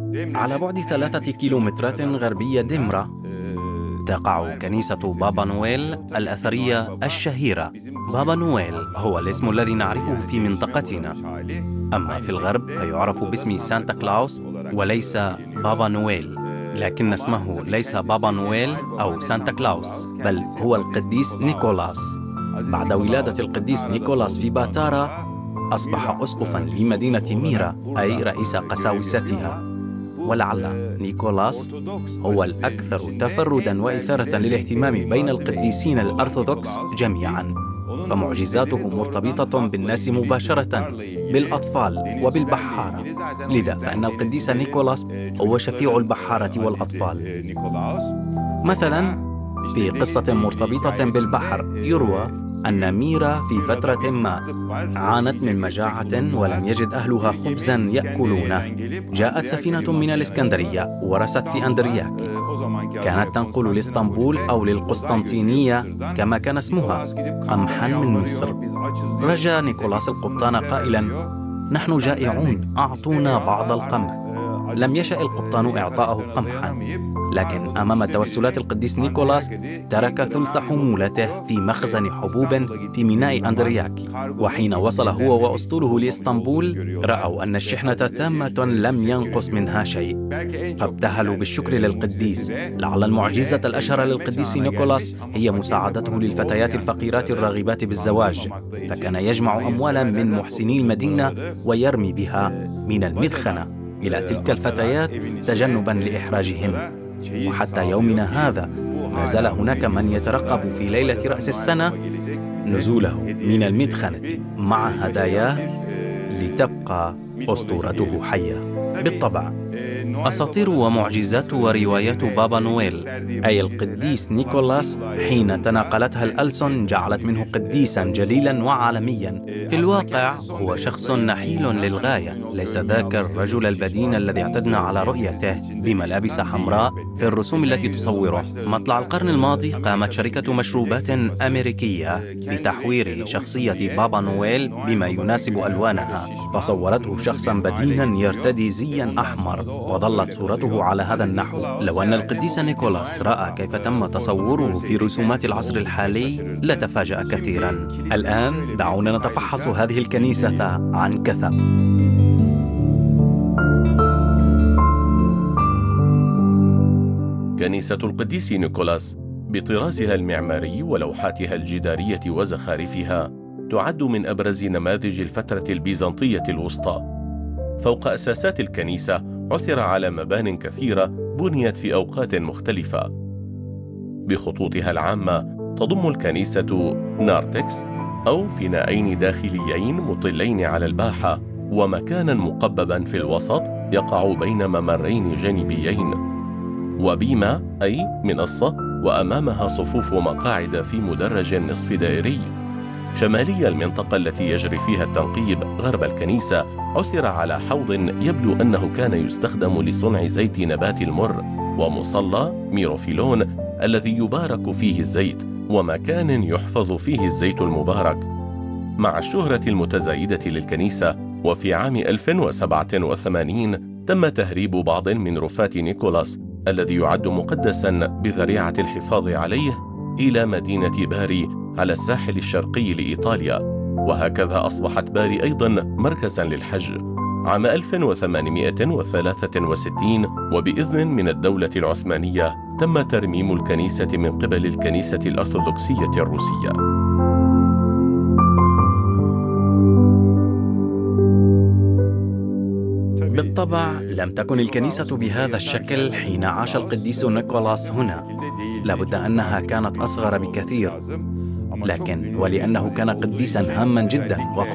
على بعد 3 كيلومترات غربية دمرة تقع كنيسة بابا نويل الأثرية الشهيرة. بابا نويل هو الاسم الذي نعرفه في منطقتنا، أما في الغرب فيعرف باسم سانتا كلاوس وليس بابا نويل. لكن اسمه ليس بابا نويل أو سانتا كلاوس، بل هو القديس نيكولاس. بعد ولادة القديس نيكولاس في باتارا أصبح أسقفاً لمدينة ميرا، أي رئيس قساوستها. ولعل نيكولاس هو الأكثر تفرداً وإثارة للاهتمام بين القديسين الأرثوذكس جميعاً، فمعجزاته مرتبطة بالناس مباشرة، بالأطفال وبالبحارة. لذا فإن القديس نيكولاس هو شفيع البحارة والأطفال. مثلاً في قصة مرتبطة بالبحر يروى أن ميرا في فترة ما عانت من مجاعة ولم يجد أهلها خبزاً يأكلونه. جاءت سفينة من الإسكندرية ورست في أندرياكي، كانت تنقل لإسطنبول أو للقسطنطينية كما كان اسمها قمحاً من مصر. رجا نيكولاس القبطان قائلاً: نحن جائعون، أعطونا بعض القمح. لم يشأ القبطان إعطاءه قمحاً، لكن أمام توسلات القديس نيكولاس ترك ثلث حمولته في مخزن حبوب في ميناء أندرياكي. وحين وصل هو وأسطوله لإسطنبول رأوا أن الشحنة تامة لم ينقص منها شيء، فابتهلوا بالشكر للقديس. لعل المعجزة الأشهر للقديس نيكولاس هي مساعدته للفتيات الفقيرات الراغبات بالزواج، فكان يجمع أموالا من محسني المدينة ويرمي بها من المدخنة إلى تلك الفتيات تجنباً لإحراجهم. وحتى يومنا هذا ما زال هناك من يترقب في ليلة رأس السنة نزوله من المدخنة مع هداياه لتبقى أسطورته حية. بالطبع أساطير ومعجزات وروايات بابا نويل أي القديس نيكولاس حين تناقلتها الألسن جعلت منه قديساً جليلاً وعالمياً. في الواقع هو شخص نحيل للغاية، ليس ذاك الرجل البدين الذي اعتدنا على رؤيته بملابس حمراء في الرسوم التي تصوره. مطلع القرن الماضي قامت شركة مشروبات أمريكية بتحوير شخصية بابا نويل بما يناسب ألوانها، فصورته شخصاً بديناً يرتدي زياً أحمر، وظلت صورته على هذا النحو. لو أن القديس نيكولاس رأى كيف تم تصوره في رسومات العصر الحالي لتفاجأ كثيراً. الآن دعونا نتفحص هذه الكنيسة عن كثب. كنيسة القديس نيكولاس بطرازها المعماري ولوحاتها الجدارية وزخارفها تعد من أبرز نماذج الفترة البيزنطية الوسطى. فوق أساسات الكنيسة عثر على مبان كثيرة بنيت في أوقات مختلفة. بخطوطها العامة تضم الكنيسة نارتكس أو فناءين داخليين مطلين على الباحة، ومكانا مقببا في الوسط يقع بين ممرين جانبيين، وبيمة أي منصة وأمامها صفوف مقاعد في مدرج نصف دائري. شمالي المنطقة التي يجري فيها التنقيب غرب الكنيسة عثر على حوض يبدو أنه كان يستخدم لصنع زيت نبات المر، ومصلى ميروفيلون الذي يبارك فيه الزيت، ومكان يحفظ فيه الزيت المبارك. مع الشهرة المتزايدة للكنيسة، وفي عام 1087 تم تهريب بعض من رفات نيكولاس الذي يعد مقدساً بذريعة الحفاظ عليه إلى مدينة باري على الساحل الشرقي لإيطاليا، وهكذا أصبحت باري أيضاً مركزاً للحج. عام 1863 وبإذن من الدولة العثمانية تم ترميم الكنيسة من قبل الكنيسة الأرثوذكسية الروسية. بالطبع لم تكن الكنيسة بهذا الشكل حين عاش القديس نيكولاس هنا، لابد أنها كانت أصغر بكثير، لكن ولأنه كان قديساً هاماً جداً